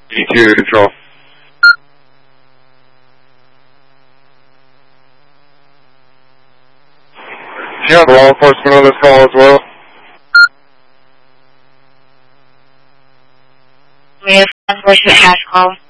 EQ to control. Do you have law enforcement on this call as well? We have law enforcement hash call.